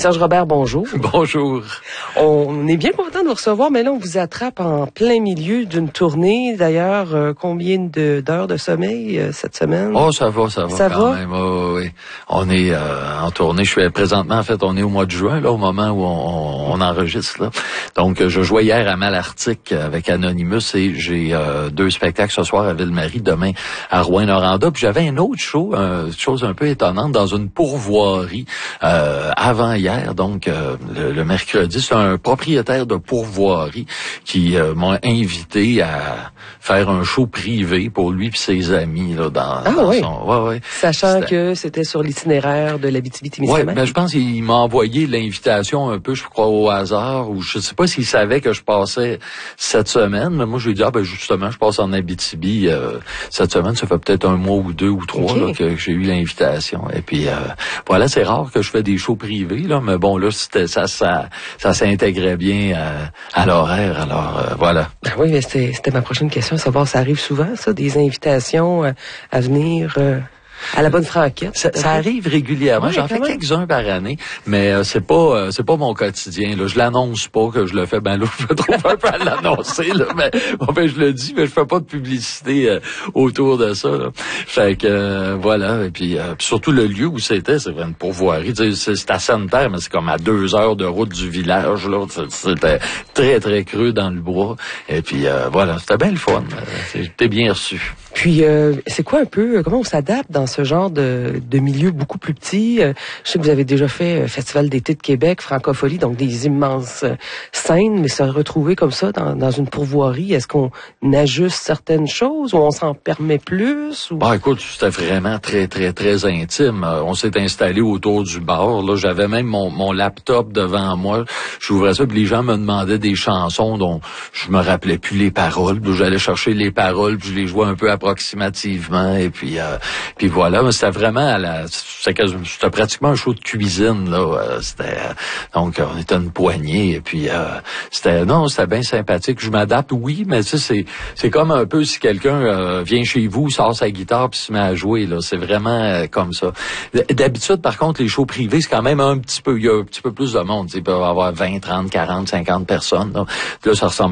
Serge Robert, bonjour. Bonjour. On est bien content de vous recevoir, mais là, on vous attrape en plein milieu d'une tournée. D'ailleurs, combien d'heures de sommeil cette semaine? Oh, ça va quand même. Oh, oui. On est en tournée. Présentement, en fait, on est au mois de juin, là, au moment où on enregistre, là. Donc, je jouais hier à Malartic avec Anonymous et j'ai 2 spectacles ce soir à Ville-Marie, demain à Rouyn-Noranda. Puis j'avais un autre show, chose un peu étonnante, dans une pourvoirie avant hier, donc le mercredi. C'est un propriétaire de pourvoirie qui m'a invité à faire un show privé pour lui et ses amis là dans oui. son... Ouais. Sachant que c'était sur l'itinéraire de l'Abitibi-Témiscamingue. Oui, ben je pense qu'il m'a envoyé l'invitation un peu, je crois, au hasard, ou je sais pas s'il savait que je passais cette semaine, mais moi je lui ai dit, justement, je passe en Abitibi cette semaine, ça fait peut-être 1 mois ou 2 ou 3 là, que j'ai eu l'invitation. Et puis voilà, c'est rare que je fais des shows privés, là, mais bon, là, ça s'intégrait bien à l'horaire, alors voilà. Ben oui, mais c'était ma prochaine question, savoir, ça arrive souvent, ça, des invitations à venir... à la bonne franquette. Ça arrive régulièrement. Ouais, j'en fais quelques-uns par année, mais c'est pas mon quotidien. Là, je l'annonce pas que je le fais. Ben là, je me trouve un peu à l'annoncer. Là, mais je le dis, mais je fais pas de publicité autour de ça. Là. Fait que voilà. Et puis surtout le lieu où c'était, c'est une pourvoirie. C'est à Sainte-Terre, mais c'est comme à 2 heures de route du village. Là, c'était très très creux dans le bois. Et puis voilà, c'était bien le fun. J'étais bien reçu. Puis, c'est quoi un peu, comment on s'adapte dans ce genre de milieu beaucoup plus petit? Je sais que vous avez déjà fait Festival d'été de Québec, Francophonie, donc des immenses scènes, mais se retrouver comme ça dans une pourvoirie, est-ce qu'on ajuste certaines choses ou on s'en permet plus? Ou... écoute, c'était vraiment très, très, très intime. On s'est installé autour du bar. Là, j'avais même mon laptop devant moi. J'ouvrais ça, puis les gens me demandaient des chansons dont je me rappelais plus les paroles. Puis j'allais chercher les paroles, puis je les jouais un peu approximativement. Et puis voilà. Mais c'était vraiment c'était pratiquement un show de cuisine là. Donc on était une poignée. Et puis c'était bien sympathique. Je m'adapte, oui, mais tu sais, c'est comme un peu si quelqu'un vient chez vous, sort sa guitare puis se met à jouer. Là, c'est vraiment comme ça. D'habitude, par contre, les shows privés, c'est quand même il y a un petit peu plus de monde. Il peut y avoir 20, 30, 40, 50 personnes. Là, ça ressemble